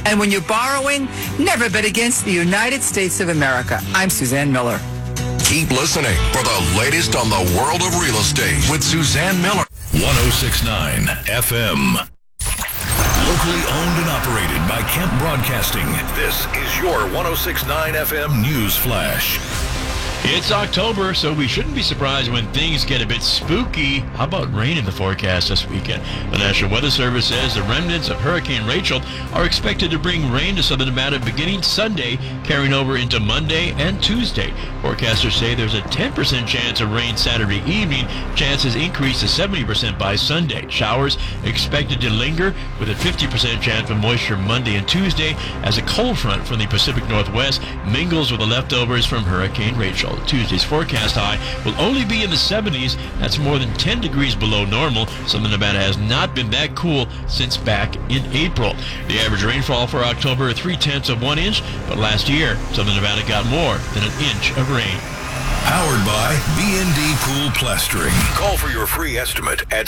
And when you're borrowing, never bet against the United States of America. I'm Suzanne Miller. Keep listening for the latest on the world of real estate with Suzanne Miller. 106.9 FM. Locally owned and operated by Kemp Broadcasting. This is your 106.9 FM News Flash. It's October, so we shouldn't be surprised when things get a bit spooky. How about rain in the forecast this weekend? The National Weather Service says the remnants of Hurricane Rachel are expected to bring rain to southern Nevada beginning Sunday, carrying over into Monday and Tuesday. Forecasters say there's a 10% chance of rain Saturday evening. Chances increase to 70% by Sunday. Showers expected to linger with a 50% chance of moisture Monday and Tuesday as a cold front from the Pacific Northwest mingles with the leftovers from Hurricane Rachel. Tuesday's forecast high will only be in the 70s. That's more than 10 degrees below normal. Southern Nevada has not been that cool since back in April. The average rainfall for October, 0.3 of 1 inch, but last year, Southern Nevada got more than an inch of rain. Powered by B&D Pool Plastering. Call for your free estimate at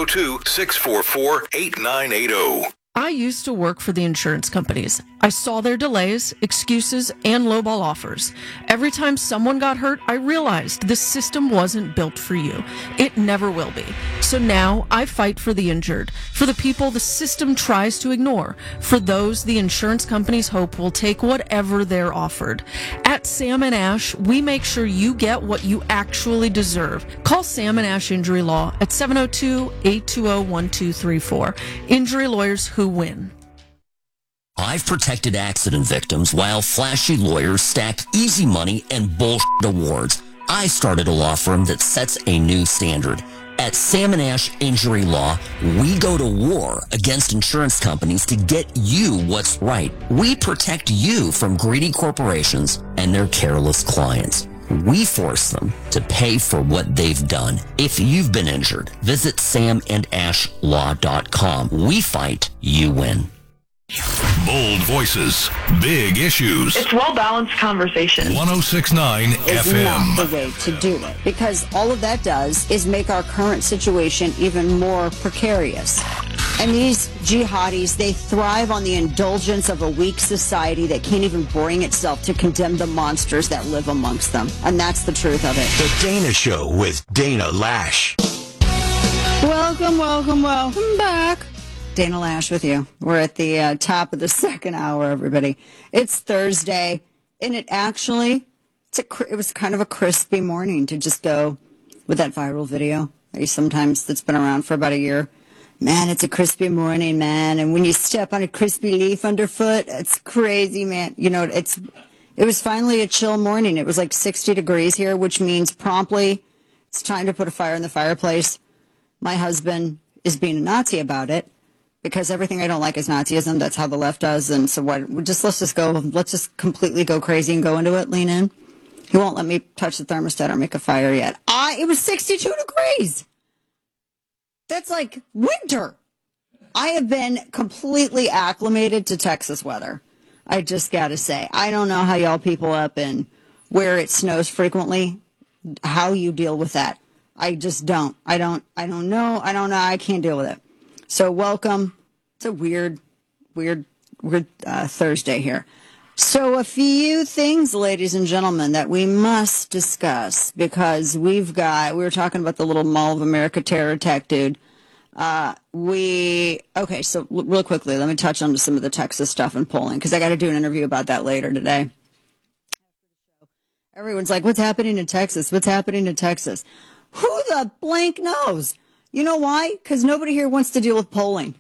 702-644-8980. I used to work for the insurance companies. I saw their delays, excuses, and lowball offers. Every time someone got hurt, I realized this system wasn't built for you. It never will be. So now I fight for the injured, for the people the system tries to ignore, for those the insurance companies hope will take whatever they're offered. At Sam & Ash, we make sure you get what you actually deserve. Call Sam & Ash Injury Law at 702-820-1234. Injury lawyers who win. I've protected accident victims while flashy lawyers stack easy money and bullshit awards. I started a law firm that sets a new standard. At Sam & Ash Injury Law, we go to war against insurance companies to get you what's right. We protect you from greedy corporations and their careless clients. We force them to pay for what they've done. If you've been injured, visit samandashlaw.com. We fight, you win. Bold voices, big issues. It's well-balanced conversation. 106.9 is FM. not the way to do it, because all of that does is make our current situation even more precarious. And these jihadis, they thrive on the indulgence of a weak society that can't even bring itself to condemn the monsters that live amongst them. And that's the truth of it. The Dana Show with Dana Lash. Welcome back. Dana Lash with you. We're at the top of the second hour, everybody. It's Thursday, and it was kind of a crispy morning to just go with that viral video. That's been around for about a year. Man, it's a crispy morning, man. And when you step on a crispy leaf underfoot, it's crazy, man. You know, it was finally a chill morning. It was like 60 degrees here, which means promptly it's time to put a fire in the fireplace. My husband is being a Nazi about it because everything I don't like is Nazism. That's how the left does. And so let's just completely go crazy and go into it, lean in. He won't let me touch the thermostat or make a fire yet. It was 62 degrees. That's like winter. I have been completely acclimated to Texas weather. I just got to say, I don't know how y'all people up in where it snows frequently, how you deal with that. I just don't. I don't know. I can't deal with it. So welcome. It's a weird Thursday here. So a few things, ladies and gentlemen, that we must discuss because we were talking about the little Mall of America terror attack dude. So real quickly, let me touch on some of the Texas stuff and polling because I got to do an interview about that later today. Everyone's like, what's happening in Texas? What's happening in Texas? Who the blank knows? You know why? Because nobody here wants to deal with polling.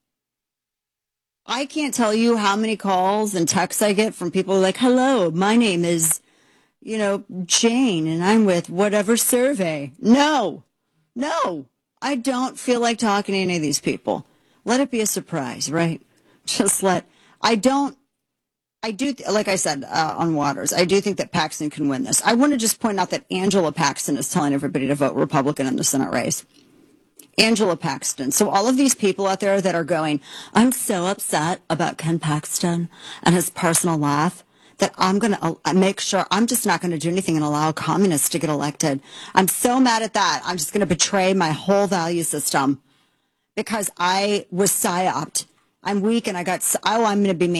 I can't tell you how many calls and texts I get from people like, hello, my name is, Jane, and I'm with whatever survey. No, I don't feel like talking to any of these people. Let it be a surprise, right? Like I said on Waters, I do think that Paxton can win this. I want to just point out that Angela Paxton is telling everybody to vote Republican in the Senate race. Angela Paxton. So all of these people out there that are going, I'm so upset about Ken Paxton and his personal life that I'm going to make sure I'm just not going to do anything and allow communists to get elected. I'm so mad at that. I'm just going to betray my whole value system because I was psyoped. I'm weak and I'm going to be